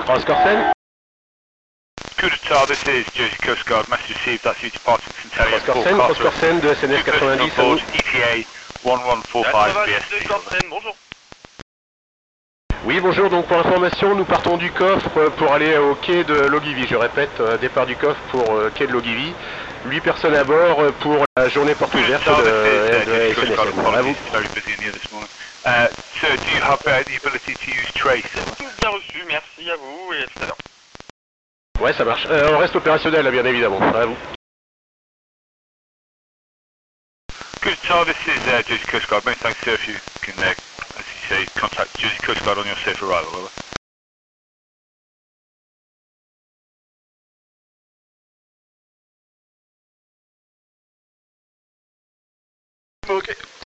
Oscar 10. Kudeta, this is Jersey Coast Guard, message received, that's you departing from Terry Oscar 10, Oscar 10 de SNF 90 à vous. ETA 1145 BST. Bonjour. Oui, bonjour, donc pour information, nous partons du coffre pour aller au quai de Logivy. Je répète, départ du coffre pour quai de Logivy. 8 personnes à bord pour la journée porte ouverte de SNSM. À vous. Sir, do you have the ability to use tracer? Bien reçu, merci à vous et à tout à l'heure. Ouais, ça marche. On reste opérationnel, bien évidemment. À vous. Good, so this is Jersey Coast Guard. Many thanks, sir, if you can, as you say, contact Jersey Coast Guard on your safe arrival. Over. Ok.